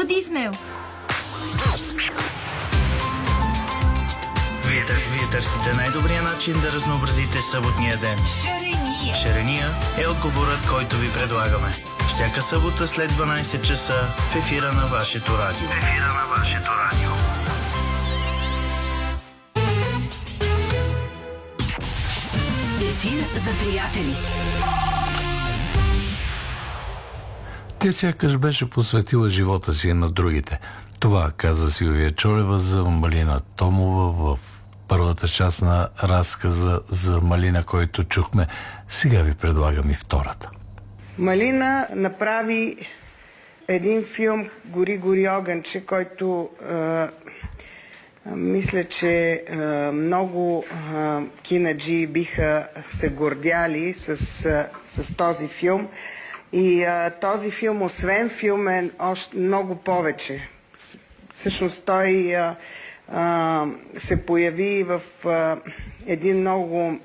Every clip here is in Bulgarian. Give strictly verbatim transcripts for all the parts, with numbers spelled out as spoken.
Буди, Исмаил! Вие, вие търсите най-добрия начин да разнообразите съботния ден. Шарения! Шарения е отговорът, който ви предлагаме. Всяка събота след дванайсет часа в ефира на вашето радио. В ефира на вашето радио. Ефир за приятели. Тя сякаш беше посветила живота си на другите. Това каза Силвия Чолева за Малина Томова в първата част на разказа за Малина, който чухме. Сега ви предлагам и втората. Малина направи един филм "Гори, гори огънче", който а, мисля, че а, много а, кинаджи биха се гордяли с, а, с този филм. И а, този филм, освен филм, е още много повече. Всъщност той а, а, се появи в а, един много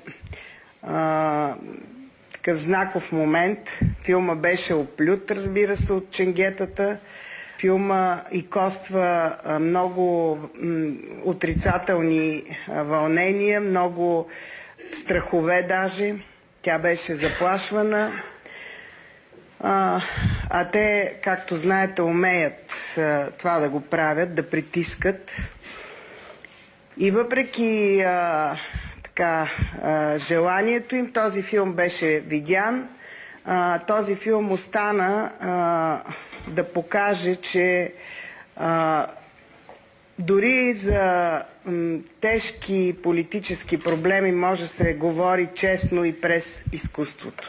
а, такъв знаков момент. Филма беше оплют, разбира се, от ченгетата. Филма и коства а, много м, отрицателни а, вълнения, много страхове даже. Тя беше заплашвана. А, а те, както знаете, умеят а, това да го правят, да притискат. И въпреки а, така, а, желанието им, този филм беше видян. А, този филм остана а, да покаже, че а, дори за м, тежки политически проблеми може да се говори честно и през изкуството.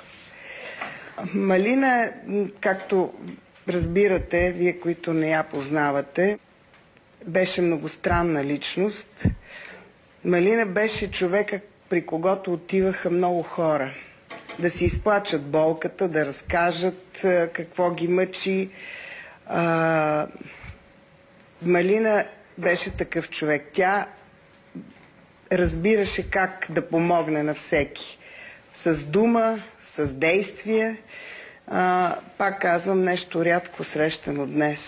Малина, както разбирате, вие, които не я познавате, беше многостранна личност. Малина беше човека, при когото отиваха много хора. Да си изплачат болката, да разкажат какво ги мъчи. А, Малина беше такъв човек. Тя разбираше как да помогне на всеки. С дума, с действие. А, пак казвам, нещо рядко срещано днес.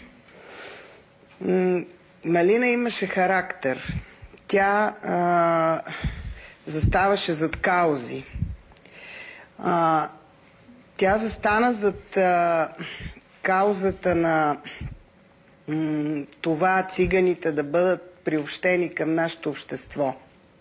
М- Малина имаше характер. Тя а, заставаше зад каузи. А, тя застана зад а, каузата на м- това циганите да бъдат приобщени към нашето общество.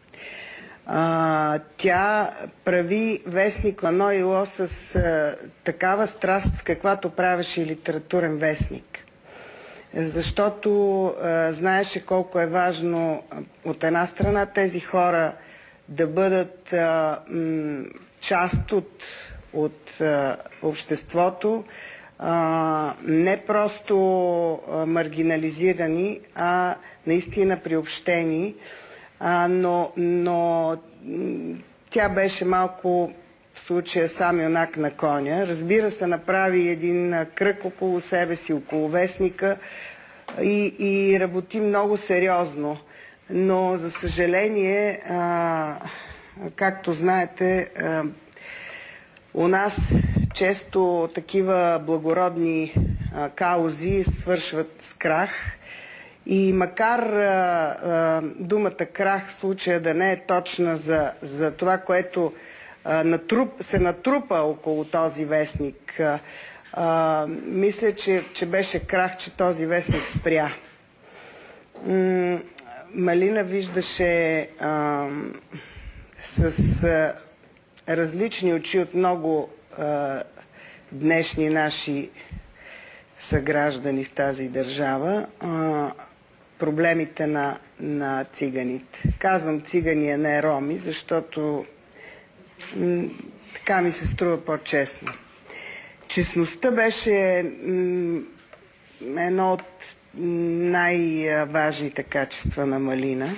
А, тя прави вестник "Лано и Ло" с а, такава страст, с каквато правеше и литературен вестник. Защото а, знаеше колко е важно а, от една страна тези хора да бъдат а, м, част от, от а, обществото, а, не просто а, маргинализирани, а наистина приобщени. А, но, но тя беше малко в случая сам юнак на коня. Разбира се, направи един кръг около себе си, около вестника и, и работи много сериозно. Но, за съжаление, а, както знаете, а, у нас често такива благородни а, каузи свършват с крах. И макар а, а, думата крах в случая да не е точна за, за това, което а, натруп, се натрупа около този вестник, а, а, мисля, че, че беше крах, че този вестник спря. М- Малина виждаше а, с а, различни очи от много а, днешни наши съграждани в тази държава а, проблемите на, на циганите. Казвам цигани, а не роми, защото м, така ми се струва по-честно. Честността беше м, едно от най-важните качества на Малина,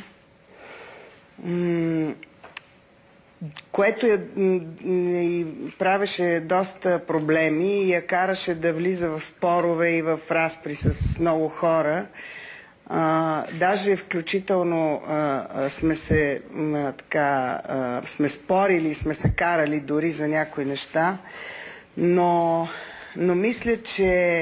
м, което я, м, правеше доста проблеми и я караше да влиза в спорове и в разпри с много хора. А, даже включително а, сме се а, така, а, сме спорили, сме се карали дори за някои неща, но, но мисля, че